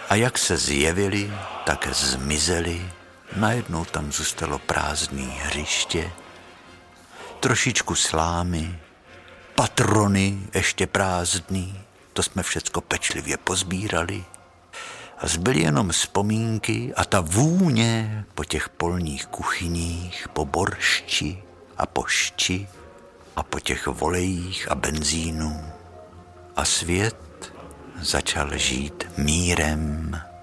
A jak se zjevili, tak zmizeli. Najednou tam zůstalo prázdné hřiště, trošičku slámy, patrony ještě prázdný, to jsme všecko pečlivě pozbírali. A zbyly jenom vzpomínky a ta vůně po těch polních kuchyních, po boršči a po šči a po těch volejích a benzínu. A svět začal žít mírem.